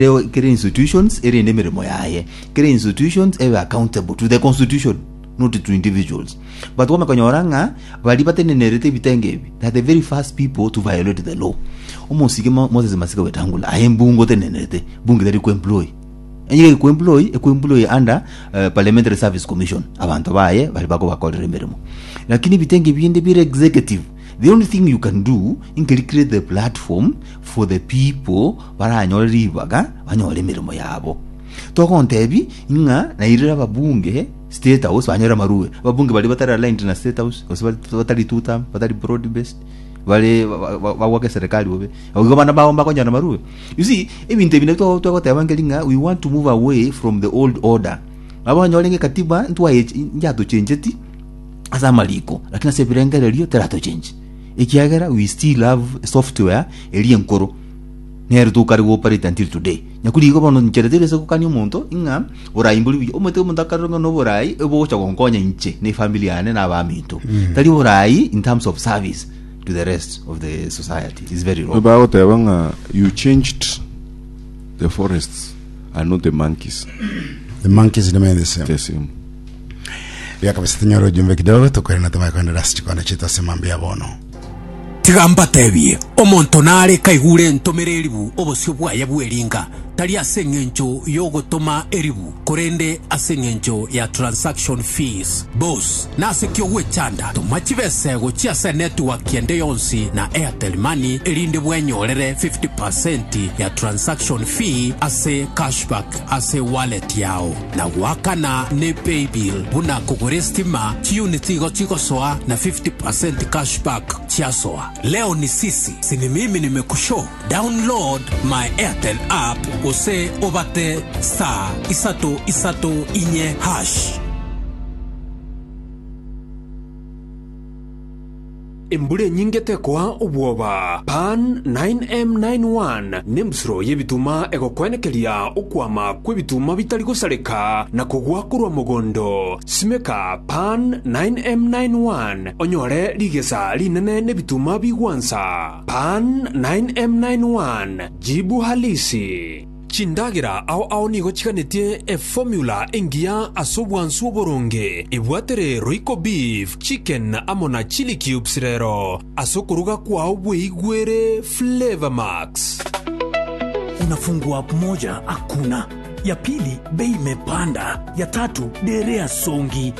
Kere institutions ere nemirimo yaye. Kere institutions ewe accountable to the constitution, not to individuals. But wama konyoranga bali batene nerete bitengebi. They are the very first people to violate the law. Omosike Moses Masika wetangula ayembungo tenerete bungi dari ku employ. Enye ku employ under Parliamentary Service Commission. Abantu baye bali bako bakolera emirimo. Lakini bitenge binde bire executive. The only thing you can do is create the platform for the people baranyolibaga banyole mirimo yabo. Tokontebi inga na irira babunge state house banyora maruwe. Babunge bali batara aligned na state house, batari two term, batari broad based. Bale wawake serikali wobe. Ogobana baomba konja na maruwe. You see, ebinte bine to tebangelinga, we want to move away from the old order. Abanyolenge katiba ntwa njato change ti asa maliko. Lakini sebirenga lio terato change. Ikiagera we still have software eri enkoro neru to carry operate until today nyakuri go bono ncheretere se kukani umuntu inga orayimbuli omote umuntu akaronga no borai ebo cha konkonya inche ne family ane na baminto tali borai in terms of service to the rest of the society is very wrong. About you changed the forests and not the monkeys. The monkeys remain the same. The same. Ya kabisa tunyoro jumbe kidogo tukwenda natama kwenda rasi chikondo chito semambia bono. Tigamba tebi omonto nare kaigure ntomere eribu obosyo bwaya bweringa tali asengencho yogotoma eribu korende asengencho ya transaction fees boss nasekyo wechanda tomachibese gochiase network yende yonsi na Airtel Money erinde bwenyorere 50% ya transaction fee ase cashback ase wallet yao na wakana ne paybill buna kogorestima unity gochiko soa na 50% cashback chiasoa. Leo ni sisi sini mimi nimekushow download my Airtel app ose obate star isato inye hash. Embure nyingete kwa obwoba pan 9M91 nemsro yebituma egokwenekeria ukwama kwebituma bitari gusareka na kugwakurwa mugondo simeka pan 9M91 onyore ligesa linene nebituma bigwansa pan 9M91 jibu halisi Chindagira au nigo chikanete e formula engia asobwansu oboronge ibwatere Royco beef chicken amona chili cubes rero asokuruga kwa igwere Flavor Max. Unafungua app moja hakuna, ya pili bei imepanda, ya tatu derea songi.